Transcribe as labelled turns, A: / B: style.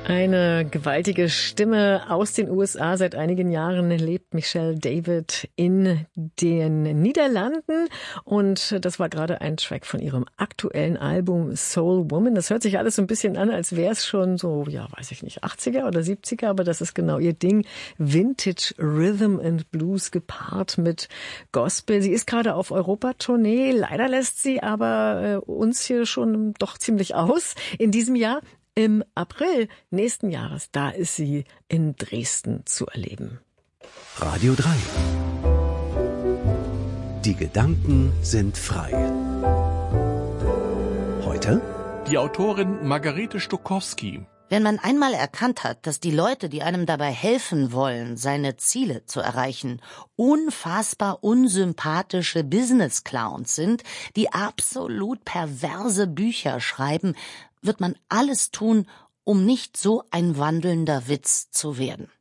A: Eine gewaltige Stimme aus den USA. Seit einigen Jahren lebt Michelle David in den Niederlanden. Und das war gerade ein Track von ihrem aktuellen Album Soul Woman. Das hört sich alles so ein bisschen an, als wäre es schon so, ja, weiß ich nicht, 80er oder 70er. Aber das ist genau ihr Ding. Vintage Rhythm and Blues gepaart mit Gospel. Sie ist gerade auf Europatournee. Leider lässt sie aber uns hier schon doch ziemlich aus in diesem Jahr. Im April nächsten Jahres, da ist sie in Dresden zu erleben.
B: Radio 3. Die Gedanken sind frei. Heute?
C: Die Autorin Margarete Stokowski.
D: Wenn man einmal erkannt hat, dass die Leute, die einem dabei helfen wollen, seine Ziele zu erreichen, unfassbar unsympathische Business-Clowns sind, die absolut perverse Bücher schreiben, wird man alles tun, um nicht so ein wandelnder Witz zu werden.